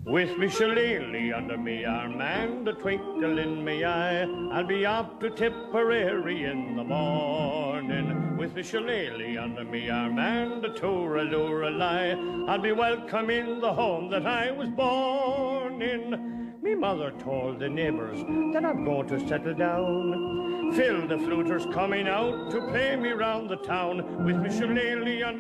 With me shillelagh under me arm and a twinkle in me eye, I'll be off to Tipperary in the morning. With me shillelagh under me arm and a tooralooralai, I'll be welcome in the home that I was born in. Me mother told the neighbours that I'm going to settle down. Phil the fluter's coming out to play me round the town. With me shillelagh under